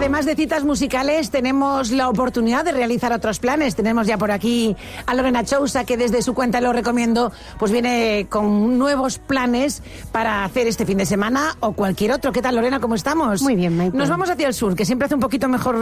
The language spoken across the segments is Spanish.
además de citas musicales, tenemos la oportunidad de realizar otros planes. Tenemos ya por aquí a Lorena Chousa, que desde su cuenta Lo Recomiendo, pues viene con nuevos planes para hacer este fin de semana o cualquier otro. ¿Qué tal, Lorena? ¿Cómo estamos? Muy bien, Maite. Nos vamos hacia el sur, que siempre hace un poquito mejor.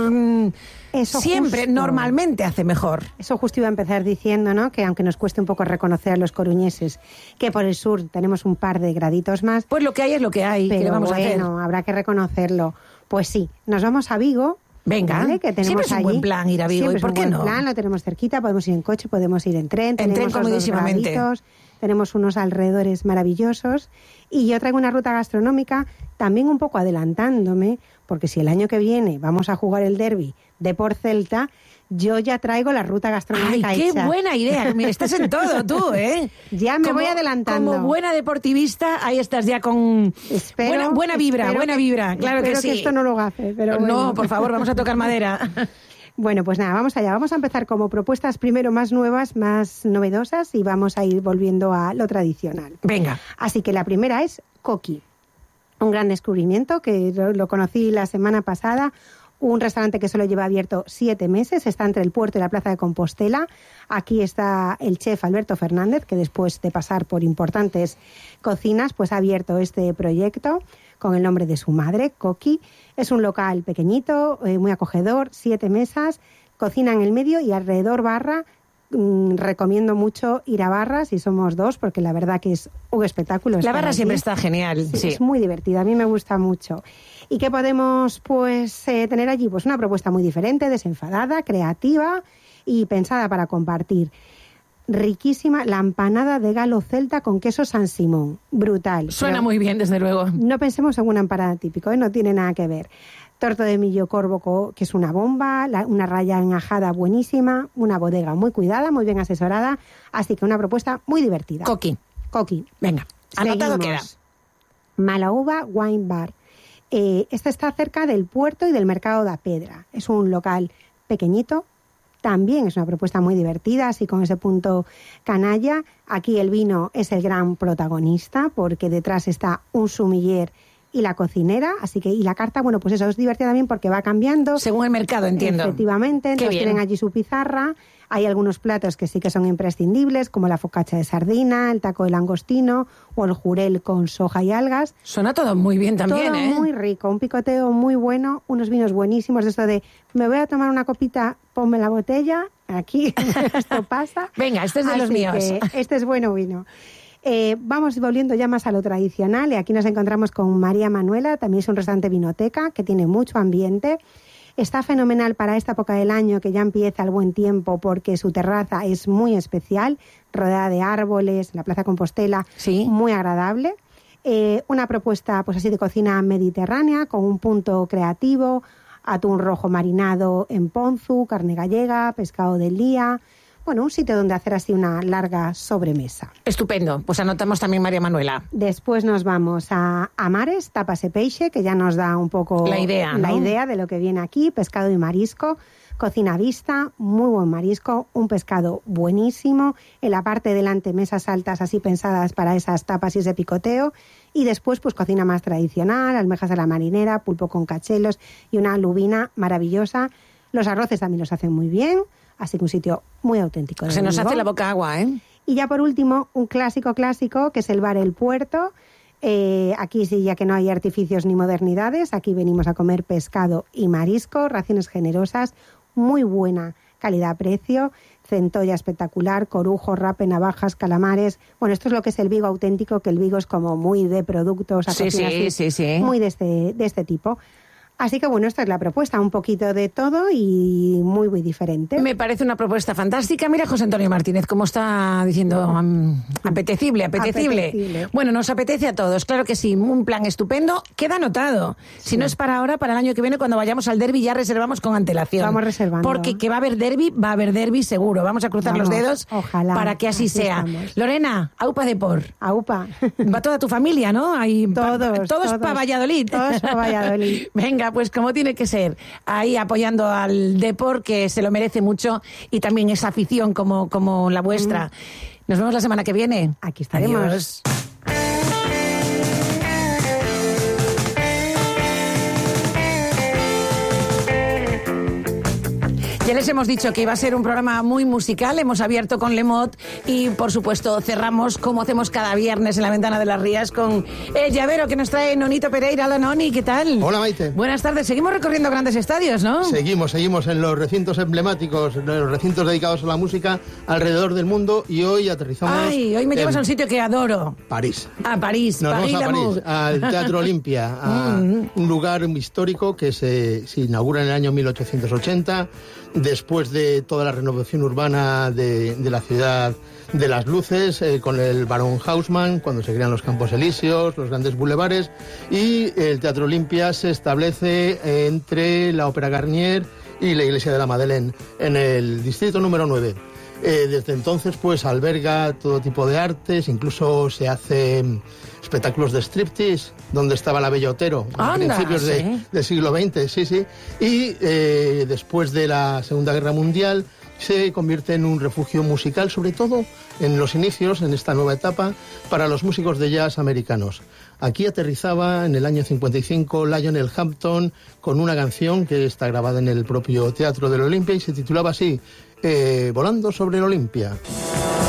Eso siempre, justo. normalmente hace mejor. Eso justo iba a empezar diciendo, ¿no? Que aunque nos cueste un poco reconocer a los coruñeses que por el sur tenemos un par de graditos más. Pues lo que hay es lo que hay. Pero ¿Qué le vamos a hacer? bueno, habrá que reconocerlo. Pues sí, nos vamos a Vigo. Venga, ¿vale? Que tenemos siempre es un allí. buen plan ir a Vigo. Siempre ¿Y por es qué un buen no? plan, lo tenemos cerquita, podemos ir en coche, podemos ir en tren. En tenemos tren los dos comodísimamente. graditos, tenemos unos alrededores maravillosos. Y yo traigo una ruta gastronómica también un poco adelantándome, porque si el año que viene vamos a jugar el derbi de por Celta, yo ya traigo la ruta gastronómica ¡Ay, qué hecha. buena idea! Mira, estás en todo tú, ¿eh? Ya me voy adelantando. Como buena deportivista, ahí estás ya con buena vibra, claro que sí. Que esto no lo gafe, pero bueno. No, por favor, vamos a tocar madera. Bueno, pues nada, vamos allá. Vamos a empezar como propuestas primero más nuevas, más novedosas y vamos a ir volviendo a lo tradicional. Venga. Así que la primera es Coqui. Un gran descubrimiento que lo conocí la semana pasada. Un restaurante que solo lleva abierto 7 meses, está entre el puerto y la plaza de Compostela. Aquí está el chef Alberto Fernández, que después de pasar por importantes cocinas, pues ha abierto este proyecto con el nombre de su madre, Coqui. Es un local pequeñito, muy acogedor, 7 mesas, cocina en el medio y alrededor barra. Recomiendo mucho ir a barra si somos dos, porque la verdad que es un espectáculo. La barra allí. siempre está genial, sí. Es muy divertida, a mí me gusta mucho. ¿Y qué podemos pues tener allí? Pues una propuesta muy diferente, desenfadada, creativa y pensada para compartir. Riquísima la empanada de galo celta con queso San Simón, brutal. Suena muy bien, desde luego. No pensemos en una empanada típica, no tiene nada que ver. Torto de millo corvo, que es una bomba, una raya en ajada buenísima, una bodega muy cuidada, muy bien asesorada, así que una propuesta muy divertida. Coqui. Venga, anotado queda. Malauva Wine Bar. Este está cerca del puerto y del mercado de Pedra. Es un local pequeñito, también es una propuesta muy divertida, así con ese punto canalla. Aquí el vino es el gran protagonista, porque detrás está un sumiller y la cocinera, así que, y la carta, bueno, pues eso es divertida también porque va cambiando. Según el mercado, entiendo. Efectivamente, entonces tienen allí su pizarra. Hay algunos platos que sí que son imprescindibles, como la focaccia de sardina, el taco de langostino o el jurel con soja y algas. Suena todo muy bien también, todo muy rico, un picoteo muy bueno, unos vinos buenísimos, de esto de, me voy a tomar una copita, ponme la botella, aquí esto pasa. Venga, este es de los míos. Este es bueno vino. Vamos volviendo ya más a lo tradicional y aquí nos encontramos con María Manuela, también es un restaurante vinoteca que tiene mucho ambiente. Está fenomenal para esta época del año que ya empieza el buen tiempo porque su terraza es muy especial, rodeada de árboles, la Plaza Compostela, sí. Muy agradable. Una propuesta pues así de cocina mediterránea con un punto creativo, atún rojo marinado en ponzu, carne gallega, pescado del día. Bueno, un sitio donde hacer así una larga sobremesa. Estupendo, pues anotamos también María Manuela. Después nos vamos a Mares, Tapas e Peixe, que ya nos da un poco la idea de lo que viene aquí, pescado y marisco, cocina vista, muy buen marisco, un pescado buenísimo, en la parte delante mesas altas así pensadas para esas tapas y ese picoteo, y después pues cocina más tradicional, almejas a la marinera, pulpo con cachelos y una lubina maravillosa. Los arroces también los hacen muy bien. Así que un sitio muy auténtico. Se nos hace la boca agua, ¿eh? Y ya por último, un clásico, que es el bar El Puerto. Aquí sí, ya que no hay artificios ni modernidades, aquí venimos a comer pescado y marisco, raciones generosas, muy buena calidad-precio, centolla espectacular, corujo, rape, navajas, calamares. Bueno, esto es lo que es el Vigo auténtico, que el Vigo es como muy de productos, sí. Muy de este tipo. Así que bueno, esta es la propuesta, un poquito de todo y muy, muy diferente. Me parece una propuesta fantástica. Mira José Antonio Martínez, cómo está diciendo apetecible. Bueno, nos apetece a todos, claro que sí, un plan estupendo. Queda anotado. Si no es para ahora, para el año que viene, cuando vayamos al derbi ya reservamos con antelación. Vamos reservando. Porque que va a haber derbi seguro. Vamos a cruzar los dedos ojalá, para que así sea. Estamos. Lorena, aupa de por. Aupa. Va toda tu familia, ¿no? Ahí, todos para Valladolid. Todos para Valladolid. Venga, pues como tiene que ser, ahí apoyando al Depor, que se lo merece mucho, y también esa afición como la vuestra. Nos vemos la semana que viene. Aquí estaremos. Adiós. Ya les hemos dicho que iba a ser un programa muy musical, hemos abierto con Le Mot y por supuesto cerramos como hacemos cada viernes en la Ventana de las Rías con el llavero que nos trae Nonito Pereira. Hola Noni, ¿qué tal? Hola Maite. Buenas tardes, seguimos recorriendo grandes estadios, ¿no? Seguimos en los recintos emblemáticos, en los recintos dedicados a la música alrededor del mundo y hoy aterrizamos... Ay, hoy me llevas a un sitio que adoro. París. A París. Nos París, vamos a París, al Teatro Olimpia, a un lugar histórico que se inaugura en el año 1880, después de toda la renovación urbana de la ciudad de las luces, con el Barón Haussmann, cuando se crean los Campos Elíseos, los grandes bulevares, y el Teatro Olimpia se establece entre la Ópera Garnier y la Iglesia de la Madeleine, en el distrito número 9. Desde entonces, pues, alberga todo tipo de artes, incluso se hace espectáculos de striptease, donde estaba la Bella Otero, a principios del siglo XX, sí. Y después de la Segunda Guerra Mundial, se convierte en un refugio musical, sobre todo en los inicios, en esta nueva etapa, para los músicos de jazz americanos. Aquí aterrizaba en el año 55 Lionel Hampton con una canción que está grabada en el propio Teatro del Olimpia y se titulaba así, Volando sobre el Olimpia.